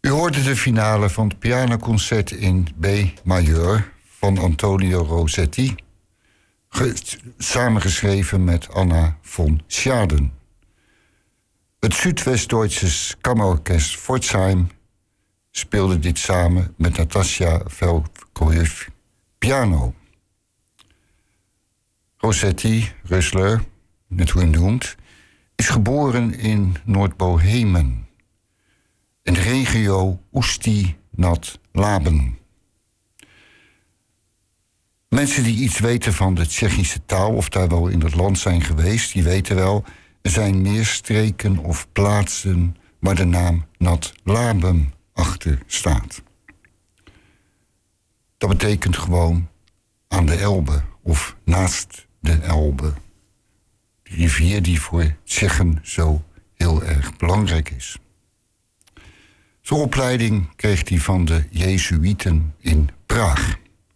U hoorde de finale van het pianoconcert in B majeur van Antonio Rossetti, samengeschreven met Anna von Schaden. Het Zuidwest-Duitse Kammerorkest Pforzheim speelde dit samen met Natasja Velkojev piano. Rossetti, Rösler, net hoe je hem noemt, is geboren in Noord-Bohemen, in de regio Ústí nad Labem. Mensen die iets weten van de Tsjechische taal, of daar wel in het land zijn geweest, die weten wel, er zijn meer streken of plaatsen waar de naam Nad Labem achter staat. Dat betekent gewoon aan de Elbe of naast de Elbe. De rivier die voor Tsjechen zo heel erg belangrijk is. Zijn opleiding kreeg hij van de Jezuïeten in Praag.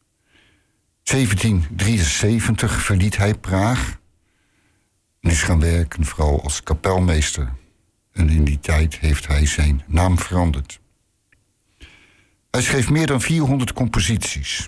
1773 verliet hij Praag en is gaan werken vooral als kapelmeester. En in die tijd heeft hij zijn naam veranderd. Hij schreef meer dan 400 composities.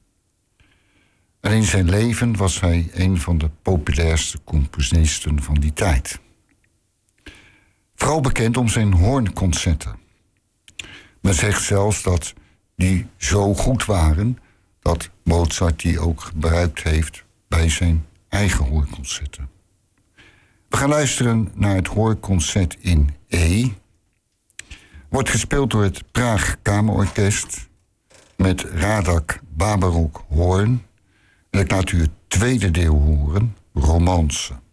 En in zijn leven was hij een van de populairste componisten van die tijd. Vooral bekend om zijn hoornconcerten. Men zegt zelfs dat die zo goed waren dat Mozart die ook gebruikt heeft bij zijn eigen hoorconcerten. We gaan luisteren naar het hoorconcert in E. Wordt gespeeld door het Praag Kamerorkest met Radak Babarok hoorn. En ik laat u het tweede deel horen, Romance.